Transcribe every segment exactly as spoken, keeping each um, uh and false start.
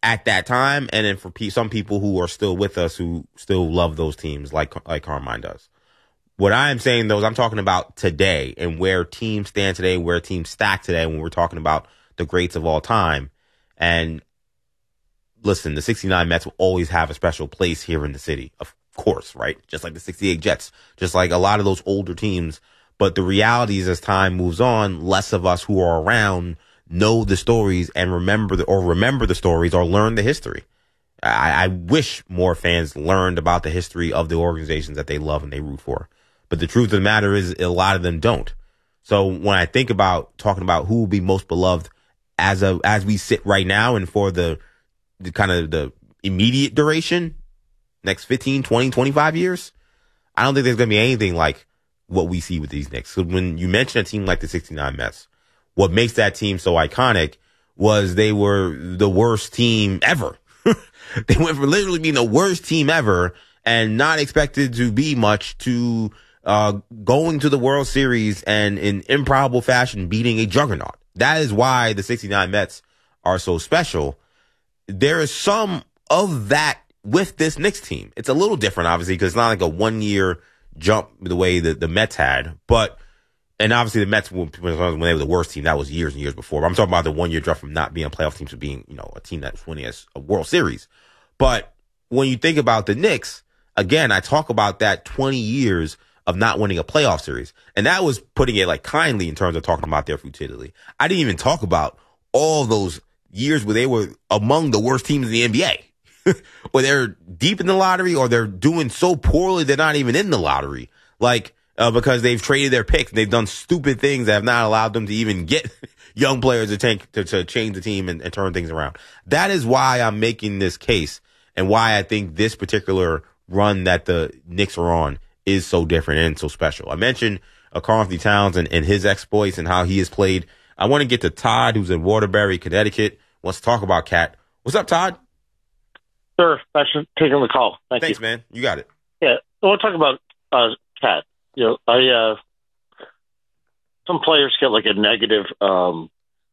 at that time, and then for pe- some people who are still with us who still love those teams like like Carmine does. What I am saying, though, is I'm talking about today and where teams stand today, where teams stack today when we're talking about the greats of all time. And listen, the sixty-nine Mets will always have a special place here in the city, of course, right? Just like the sixty-eight Jets, just like a lot of those older teams. But the reality is, as time moves on, less of us who are around know the stories and remember the, or remember the stories or learn the history. I, I wish more fans learned about the history of the organizations that they love and they root for. But the truth of the matter is, a lot of them don't. So when I think about talking about who will be most beloved as a as we sit right now and for the, the kind of the immediate duration, next fifteen, twenty, twenty-five years, I don't think there's going to be anything like what we see with these Knicks. So when you mention a team like the sixty-nine Mets, what makes that team so iconic was they were the worst team ever. They went from literally being the worst team ever and not expected to be much to uh going to the World Series and in improbable fashion beating a juggernaut. That is why the sixty-nine Mets are so special. There is some of that with this Knicks team. It's a little different, obviously, because it's not like a one-year jump the way that the Mets had. But, and obviously the Mets, when they were the worst team, that was years and years before. But I'm talking about the one-year jump from not being a playoff team to being, you know, a team that's winning a World Series. But when you think about the Knicks, again, I talk about that twenty years of not winning a playoff series. And that was putting it like kindly in terms of talking about their futility. I didn't even talk about all those years where they were among the worst teams in the N B A. Or they're deep in the lottery, or they're doing so poorly they're not even in the lottery. Like, uh, because they've traded their picks. They've done stupid things that have not allowed them to even get young players to, tank, to, to change the team and, and turn things around. That is why I'm making this case and why I think this particular run that the Knicks are on is so different and so special. I mentioned uh, Karl-Anthony Towns and, and his exploits and how he has played. I want to get to Todd, who's in Waterbury, Connecticut, wants to talk about Cat. What's up, Todd? Sure. Thanks for taking the call. Thank Thanks, you. man. You got it. Yeah. I want to talk about uh, Cat. You know, I uh, some players get like a negative um,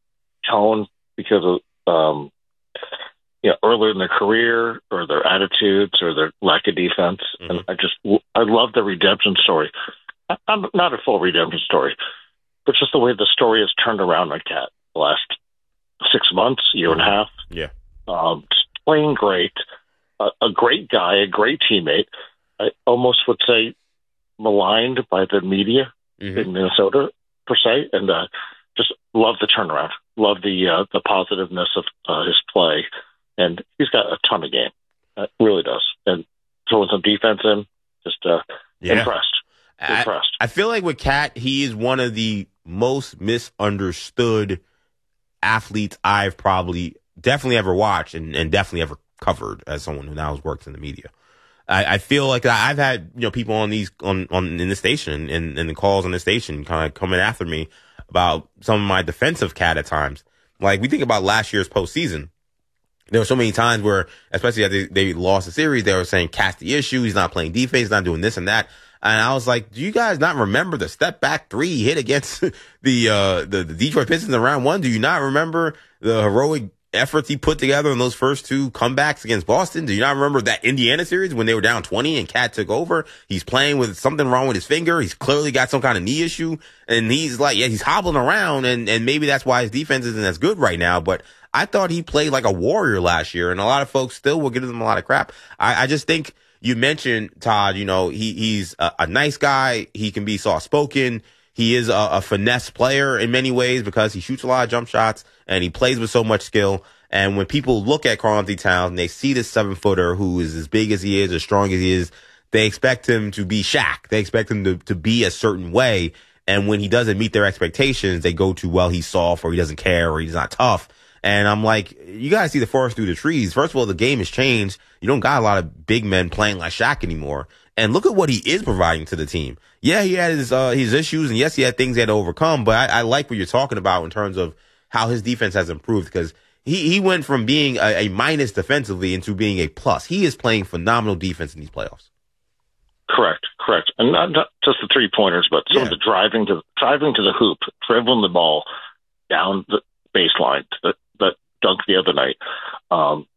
tone because of um, you know, earlier in their career or their attitudes or their lack of defense. Mm-hmm. And I just I love the redemption story. I'm not a full redemption story, but just the way the story has turned around on Cat the last six months, year and a half. Yeah. Um, just playing great, uh, a great guy, a great teammate. I almost would say maligned by the media mm-hmm. in Minnesota per se, and uh, just love the turnaround, love the uh, the positiveness of uh, his play, and he's got a ton of game, uh, really does, and throwing some defense in, just uh, yeah. impressed. impressed. I, I feel like with Cat, he is one of the most misunderstood athletes I've probably definitely ever watched and, and definitely ever covered as someone who now has worked in the media. I, I feel like I've had, you know, people on these, on, on, in the station and, and the calls on the station kind of coming after me about some of my defensive Cat at times. Like we think about last year's postseason. There were so many times where, especially as they, they lost the series, they were saying Cat's the issue. He's not playing defense. He's not doing this and that. And I was like, do you guys not remember the step back three he hit against the, uh, the, the Detroit Pistons in round one? Do you not remember the heroic efforts he put together in those first two comebacks against Boston? Do you not remember that Indiana series when they were down twenty and Cat took over? He's playing with something wrong with his finger. He's clearly got some kind of knee issue. And he's like, yeah, he's hobbling around. And, and maybe that's why his defense isn't as good right now. But I thought he played like a warrior last year. And a lot of folks still will give him a lot of crap. I, I just think you mentioned, Todd, you know, he, he's a, a nice guy. He can be soft-spoken. He is a, a finesse player in many ways because he shoots a lot of jump shots and he plays with so much skill. And when people look at Karl-Anthony Towns and they see this seven-footer who is as big as he is, as strong as he is, they expect him to be Shaq. They expect him to, to be a certain way. And when he doesn't meet their expectations, they go to, well, he's soft or he doesn't care or he's not tough. And I'm like, you guys see the forest through the trees. First of all, the game has changed. You don't got a lot of big men playing like Shaq anymore. And look at what he is providing to the team. Yeah, he had his, uh, his issues, and yes, he had things he had to overcome, but I, I like what you're talking about in terms of how his defense has improved because he, he went from being a, a minus defensively into being a plus. He is playing phenomenal defense in these playoffs. Correct, correct. And not, not just the three pointers, but some yeah. of the driving to, driving to the hoop, dribbling the ball down the baseline to the, the dunk the other night. Um,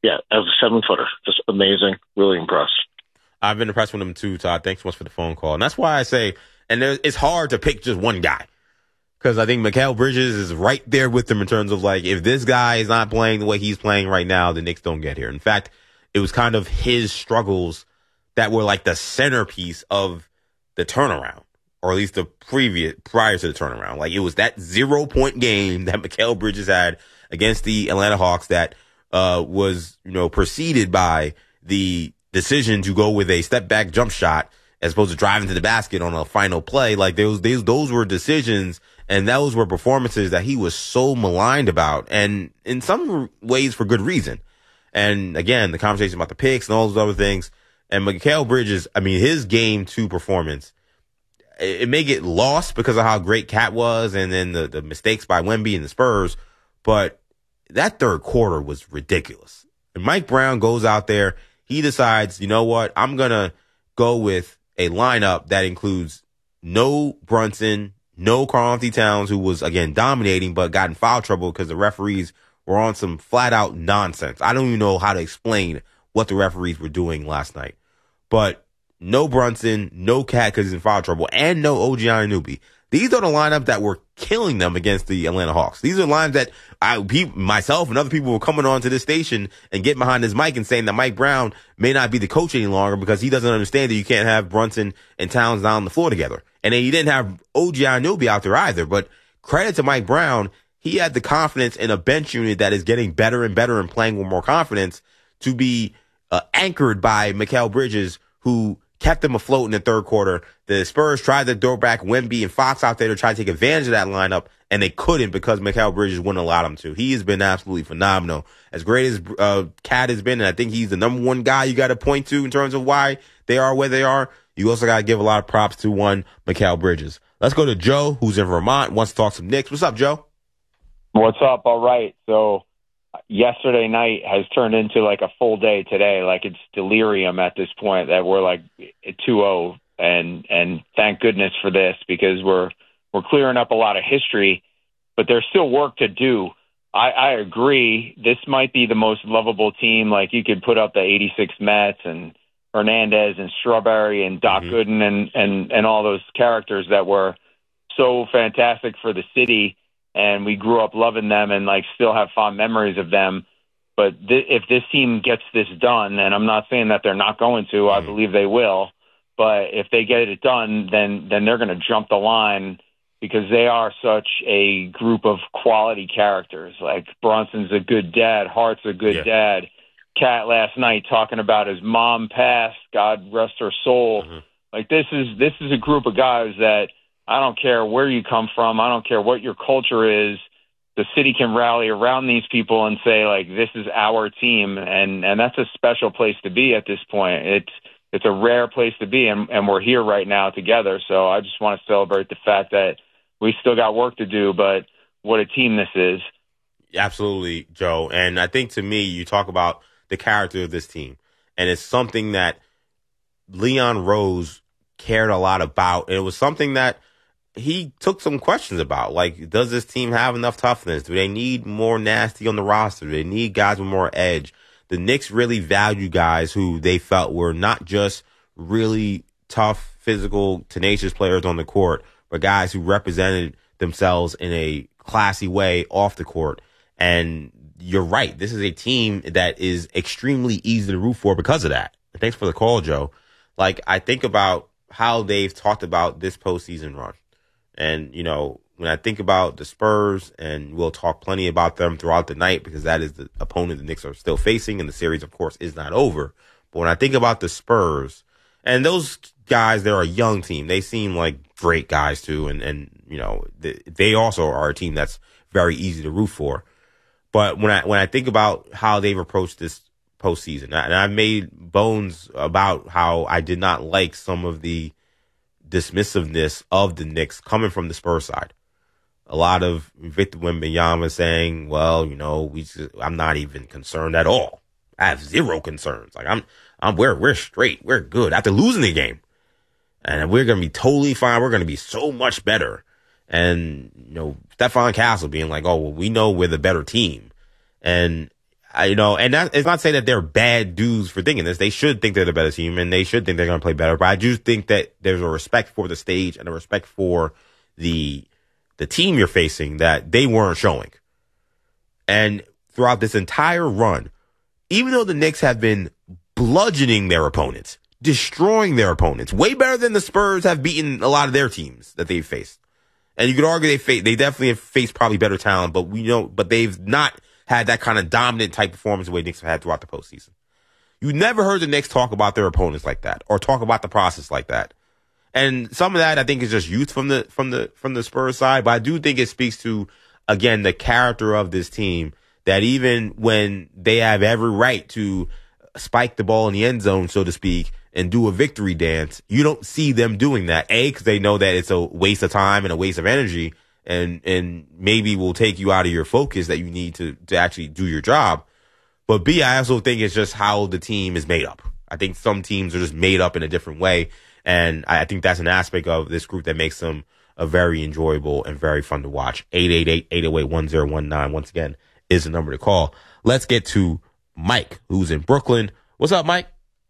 yeah, as a seven footer, just amazing. Really impressed. I've been impressed with him too, Todd. Thanks so much for the phone call. And that's why I say, and there, it's hard to pick just one guy. Because I think Mikal Bridges is right there with him in terms of like, if this guy is not playing the way he's playing right now, the Knicks don't get here. In fact, it was kind of his struggles that were like the centerpiece of the turnaround, or at least the previous, prior to the turnaround. Like it was that zero point game that Mikal Bridges had against the Atlanta Hawks that, uh, was, you know, preceded by the decision to go with a step back jump shot as opposed to driving to the basket on a final play. Like those, those, those were decisions. And those were performances that he was so maligned about, and in some ways for good reason. And again, the conversation about the picks and all those other things. And Mikal Bridges, I mean, his game two performance, it, it may get lost because of how great Cat was and then the, the mistakes by Wemby and the Spurs. But that third quarter was ridiculous. And Mike Brown goes out there. He decides, you know what? I'm going to go with a lineup that includes no Brunson, no Karl-Anthony Towns, who was, again, dominating, but got in foul trouble because the referees were on some flat-out nonsense. I don't even know how to explain what the referees were doing last night. But no Brunson, no Cat because he's in foul trouble, and no O G Anunoby. These are the lineups that were killing them against the Atlanta Hawks. These are lines that I, people, myself and other people were coming on to this station and getting behind his mic and saying that Mike Brown may not be the coach any longer because he doesn't understand that you can't have Brunson and Towns down the floor together. And then you didn't have O G Anunoby out there either. But credit to Mike Brown, he had the confidence in a bench unit that is getting better and better and playing with more confidence to be uh, anchored by Mikal Bridges, who kept them afloat in the third quarter. The Spurs tried to throw back Wemby and Fox out there to try to take advantage of that lineup, and they couldn't because Mikal Bridges wouldn't allow them to. He has been absolutely phenomenal. As great as uh, Cat has been, and I think he's the number one guy you got to point to in terms of why they are where they are, you also got to give a lot of props to one Mikal Bridges. Let's go to Joe, who's in Vermont, wants to talk some Knicks. What's up, Joe? What's up? All right. So yesterday night has turned into like a full day today. Like it's delirium at this point that we're like two oh, and and thank goodness for this because we're we're clearing up a lot of history, but there's still work to do. I, I agree. This might be the most lovable team. Like you could put up the eighty-six Mets and Hernandez and Strawberry and Doc mm-hmm. Gooden and, and, and all those characters that were so fantastic for the city. And we grew up loving them and like still have fond memories of them. But th- if this team gets this done, and I'm not saying that they're not going to, I believe they will. But if they get it done, then then they're going to jump the line because they are such a group of quality characters. Like Brunson's a good dad, Hart's a good yeah. dad. Cat last night talking about his mom passed, God rest her soul. Mm-hmm. Like this is this is a group of guys that I don't care where you come from. I don't care what your culture is. The city can rally around these people and say, like, this is our team. And, and that's a special place to be at this point. It's, it's a rare place to be. And, and we're here right now together. So I just want to celebrate the fact that we still got work to do, but what a team this is. Absolutely, Joe. And I think to me, you talk about the character of this team, and it's something that Leon Rose cared a lot about. It was something that he took some questions about, like, does this team have enough toughness? Do they need more nasty on the roster? Do they need guys with more edge? The Knicks really value guys who they felt were not just really tough, physical, tenacious players on the court, but guys who represented themselves in a classy way off the court. And you're right. This is a team that is extremely easy to root for because of that. And thanks for the call, Joe. Like, I think about how they've talked about this postseason run. And, you know, when I think about the Spurs, and we'll talk plenty about them throughout the night because that is the opponent the Knicks are still facing, and the series, of course, is not over. But when I think about the Spurs, and those guys, they're a young team. They seem like great guys, too. And, and you know, they, they also are a team that's very easy to root for. But when I when I think about how they've approached this postseason, and I've made bones about how I did not like some of the dismissiveness of the Knicks coming from the Spurs side. A lot of Victor Wembanyama saying, well, you know, we just, I'm not even concerned at all. I have zero concerns. Like I'm, I'm, we're, we're straight. We're good after losing the game, and we're going to be totally fine. We're going to be so much better. And, you know, Stephon Castle being like, oh, well, we know we're the better team. And I, you know, and that, it's not saying that they're bad dudes for thinking this. They should think they're the better team, and they should think they're going to play better. But I do think that there's a respect for the stage and a respect for the the team you're facing that they weren't showing. And throughout this entire run, even though the Knicks have been bludgeoning their opponents, destroying their opponents, way better than the Spurs have beaten a lot of their teams that they've faced. And you could argue they fa- they definitely have faced probably better talent, but we know, but they've not had that kind of dominant type performance the way Knicks have had throughout the postseason. You never heard the Knicks talk about their opponents like that or talk about the process like that. And some of that I think is just youth from the from the from the Spurs side, but I do think it speaks to, again, the character of this team, that even when they have every right to spike the ball in the end zone, so to speak, and do a victory dance, you don't see them doing that. A, because they know that it's a waste of time and a waste of energy, and and maybe will take you out of your focus that you need to, to actually do your job. But B, I also think it's just how the team is made up. I think some teams are just made up in a different way, and I think that's an aspect of this group that makes them a very enjoyable and very fun to watch. eight eight eight, eight oh eight, one oh one nine, once again, is the number to call. Let's get to Mike, who's in Brooklyn. What's up, Mike?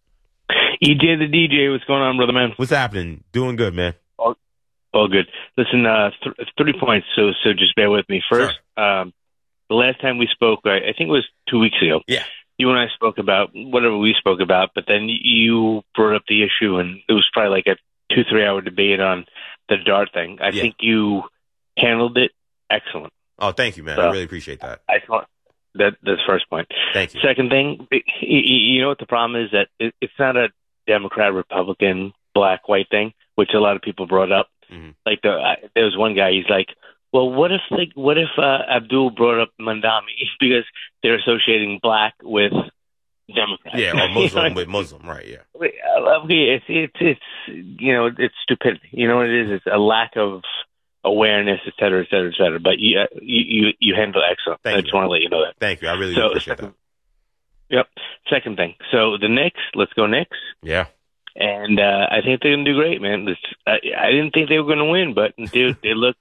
E J the D J, what's going on, brother man? What's happening? Doing good, man. All, all good. Listen, uh, th- three points, so so just bear with me. First, sure. um, the last time we spoke, I, I think it was two weeks ago. Yeah. You and I spoke about whatever we spoke about, but then you brought up the issue, and it was probably like a two, three-hour debate on the Dart thing. I yeah. think you handled it excellent. Oh, thank you, man. So, I really appreciate that. I thought that that's the first point. Thank you. Second thing, you know what the problem is? That it, it's not a Democrat, Republican, black, white thing, which a lot of people brought up. Mm-hmm. Like the, uh, there was one guy, he's like, well, what if like, what if uh, Abdul brought up Mandami because they're associating black with Democrats? Yeah, or Muslim with Muslim, right? Yeah. Okay, it's it's it's you know it's stupidity. You know what it is? It's a lack of awareness, et cetera, et cetera, et cetera. But you uh, you you handle it excellent. Thank I you. just want to let you know that. Thank you. I really so, appreciate second, that. Yep. Second thing. So the Knicks, let's go Knicks. Yeah. And uh, I think they're going to do great, man. This, I, I didn't think they were going to win, but dude, they look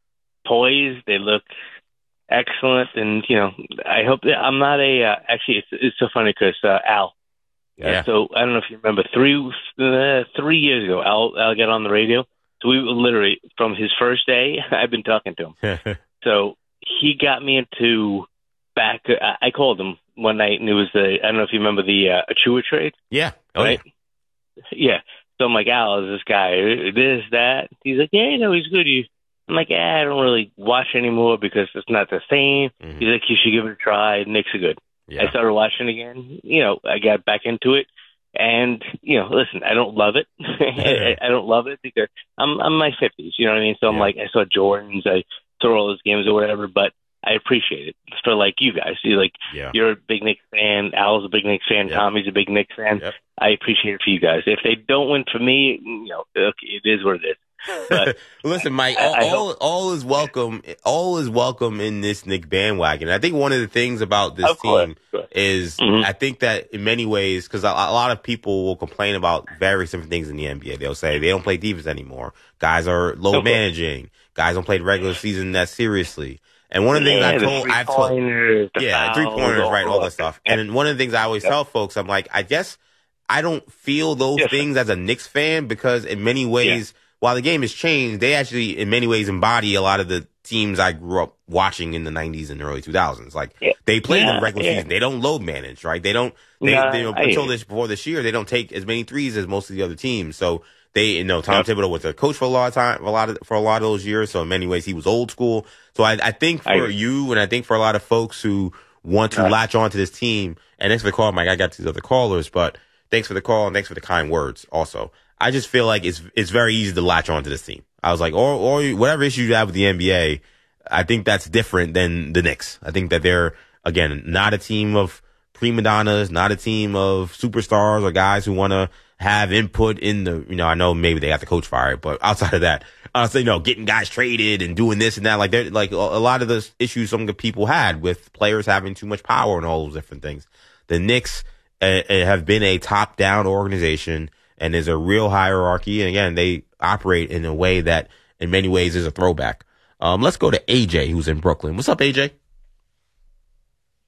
poised. They look excellent, and you know, I hope that I'm not a. Uh, actually, it's it's so funny because uh, Al. Yeah. Uh, so I don't know if you remember three uh, three years ago, Al Al got on the radio. So we were literally from his first day. I've been talking to him. So he got me into back. I, I called him one night, and it was the. I don't know if you remember the uh, Achua trade. Yeah. Oh, right. Yeah. Yeah. So I'm like, Al, is this guy this that? He's like, yeah, no, he's good. You. I'm like, yeah, I don't really watch anymore because it's not the same. Mm-hmm. He's like, you should give it a try. Knicks are good. Yeah. I started watching again. You know, I got back into it, and you know, listen, I don't love it. I, I don't love it because I'm I'm in my fifties. You know what I mean? So I'm yeah. like, I saw Jordans, I saw all those games or whatever, but I appreciate it for like you guys. You like, yeah. you're a big Knicks fan. Al's a big Knicks fan. Yep. Tommy's a big Knicks fan. Yep. I appreciate it for you guys. If they don't win for me, you know, okay, it is what it is. But listen, Mike, all, all, all is welcome. All is welcome in this Knick bandwagon. I think one of the things about this of team course. is mm-hmm. I think that in many ways, because a, a lot of people will complain about various different things in the N B A. They'll say they don't play defense anymore. Guys are low okay. managing. Guys don't play the regular season that seriously. And one of the things yeah, I told, I've told, yeah, three pointers, right, all that stuff. And one of the things I always yep. tell folks, I'm like, I guess I don't feel those yes. things as a Knicks fan because in many ways, yeah. while the game has changed, they actually in many ways embody a lot of the teams I grew up watching in the nineties and early two thousands. Like yeah. they play yeah, the regular yeah. season, they don't load manage, right? They don't. They, no, they, they don't until this before this year, they don't take as many threes as most of the other teams. So. They, you know, Tom yep. Thibodeau was a coach for a lot of time, a lot of, for a lot of those years. So in many ways, he was old school. So I, I think for I, you and I think for a lot of folks who want to right. latch on to this team, and thanks for the call, Mike. I got these other callers, but thanks for the call and thanks for the kind words also. I just feel like it's, it's very easy to latch on to this team. I was like, or, or whatever issue you have with the N B A, I think that's different than the Knicks. I think that they're, again, not a team of prima donnas, not a team of superstars or guys who want to have input in the, you know, I know maybe they got the coach fired, but outside of that, uh, so, you know, getting guys traded and doing this and that, like they're like a, a lot of the issues some of the people had with players having too much power and all those different things. The Knicks uh, have been a top down organization and there's a real hierarchy. And again, they operate in a way that in many ways is a throwback. Um, let's go to A J, who's in Brooklyn. What's up, A J?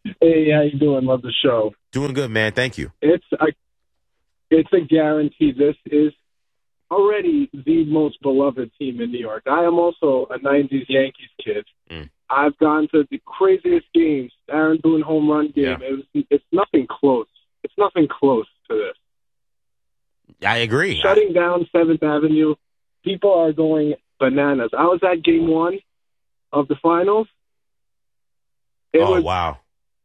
Hey, how you doing? Love the show. Doing good, man. Thank you. It's a, it's a guarantee. This is already the most beloved team in New York. I am also a nineties Yankees kid. Mm. I've gone to the craziest games. Aaron Boone home run game. Yeah. It was, it's nothing close. It's nothing close to this. I agree. Shutting I... down seventh Avenue. People are going bananas. I was at game one of the finals. It oh, was wow.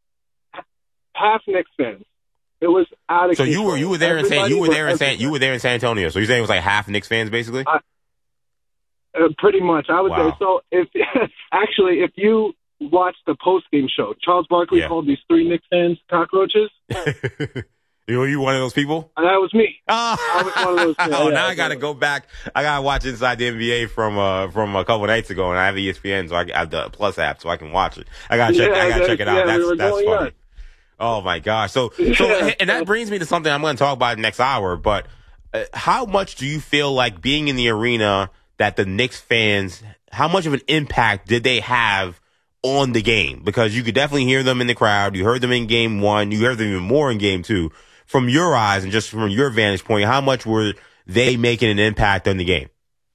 half Knicks fans. It was out of So control. you were you were there Everybody in San you were there in San you were there in San Antonio. So you're saying it was like half Knicks fans basically? I, uh, pretty much. I was wow. there. So if actually if you watch the post game show, Charles Barkley yeah. called these three Knicks fans cockroaches. You were you one of those people? And that was me. Oh, I was one of those people. oh yeah, now I got to go back. I got to watch Inside the N B A from uh, from a couple nights ago, and I have E S P N, so I have the Plus app, so I can watch it. I got to check. Yeah, I got to check it out. Yeah, that's we that's funny. On. Oh my gosh! So so, yeah. and that brings me to something I'm going to talk about next hour. But uh, how much do you feel like being in the arena that the Knicks fans? How much of an impact did they have on the game? Because you could definitely hear them in the crowd. You heard them in game one. You heard them even more in game two. From your eyes and just from your vantage point, how much were they making an impact on the game?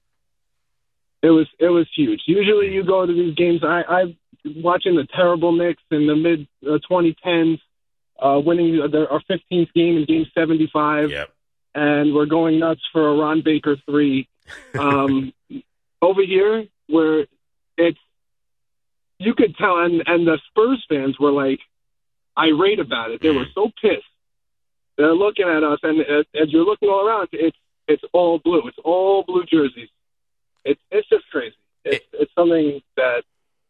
It was it was huge. Usually, you go to these games. I I watching the terrible Knicks in the mid uh, twenty tens, uh, winning the, our fifteenth game in Game seventy-five, yep. and we're going nuts for a Ron Baker three. Um, over here, where it's you could tell, and and the Spurs fans were like irate about it. They were so pissed. They're looking at us, and as, as you're looking all around, it's it's all blue. It's all blue jerseys. It's it's just crazy. It's it, it's something that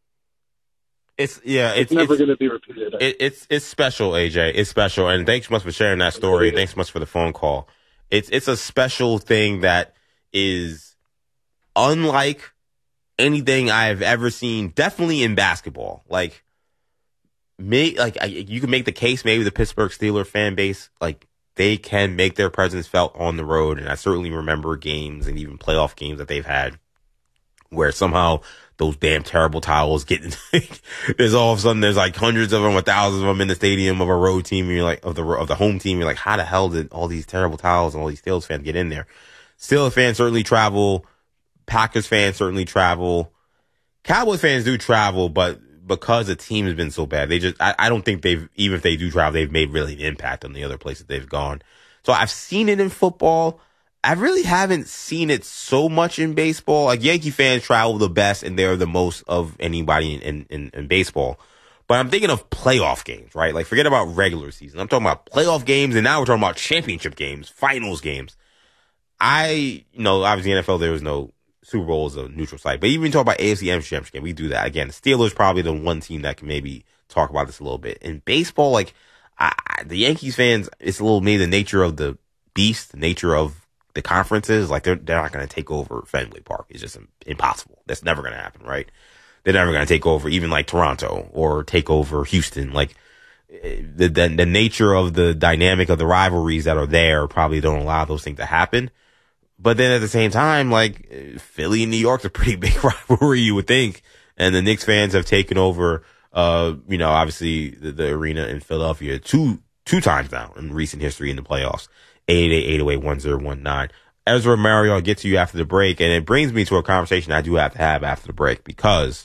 it's yeah. It's, it's never it's, going to be repeated. It, it's it's special, A J. It's special, and thanks so much for sharing that story. Thanks so much for the phone call. It's it's a special thing that is unlike anything I've ever seen. Definitely in basketball, like. May, like I, you can make the case, maybe the Pittsburgh Steelers fan base, like they can make their presence felt on the road. And I certainly remember games and even playoff games that they've had where somehow those damn terrible towels get, there's all of a sudden there's like hundreds of them or thousands of them in the stadium of a road team. And you're like, of the, of the home team. You're like, how the hell did all these terrible towels and all these Steelers fans get in there? Steelers fans certainly travel. Packers fans certainly travel. Cowboys fans do travel, but because the team has been so bad, they just, I, I don't think they've, even if they do travel, they've made really an impact on the other places they've gone. So I've seen it in football. I really haven't seen it so much in baseball. Like Yankee fans travel the best and they're the most of anybody in, in, in, in baseball. But I'm thinking of playoff games, right? Like forget about regular season. I'm talking about playoff games, and now we're talking about championship games, finals games. I, you know, obviously in the N F L, there was no Super Bowl is a neutral site. But even talk about A F C Championship game, we do that. Again, the Steelers probably the one team that can maybe talk about this a little bit. In baseball, like I, I, the Yankees fans, it's a little maybe the nature of the beast, the nature of the conferences. Like they're they're not going to take over Fenway Park. It's just impossible. That's never going to happen, right? They're never going to take over even like Toronto or take over Houston. Like the, the the nature of the dynamic of the rivalries that are there probably don't allow those things to happen. But then at the same time, like Philly and New York's a pretty big rivalry, you would think. And the Knicks fans have taken over, uh, you know, obviously the, the arena in Philadelphia two, two times now in recent history in the playoffs. eight eight eight, eight oh eight, one oh one nine. Ezra Mario, I'll get to you after the break. And it brings me to a conversation I do have to have after the break, because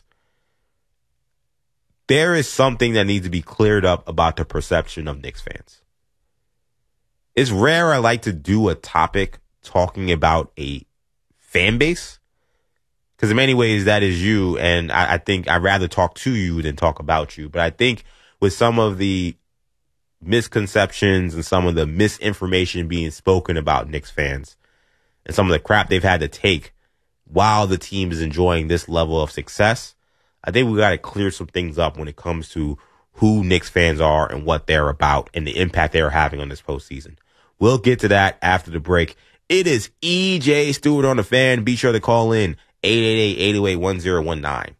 there is something that needs to be cleared up about the perception of Knicks fans. It's rare I like to do a topic talking about a fan base, because in many ways that is you, and I, I think I'd rather talk to you than talk about you. But I think with some of the misconceptions and some of the misinformation being spoken about Knicks fans and some of the crap they've had to take while the team is enjoying this level of success, I think we got to clear some things up when it comes to who Knicks fans are and what they're about and the impact they're having on this postseason. We'll get to that after the break. It is E J Stewart on the Fan. Be sure to call in eight eight eight, eight oh eight, one oh one nine.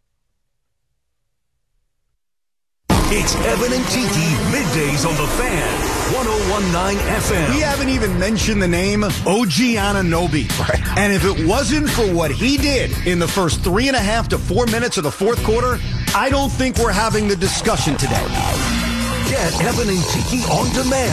It's Evan and Tiki middays on the Fan, one oh one nine F M. We haven't even mentioned the name O G Anunoby. Right. And if it wasn't for what he did in the first three and a half to four minutes of the fourth quarter, I don't think we're having the discussion today. Get Evan and Tiki on demand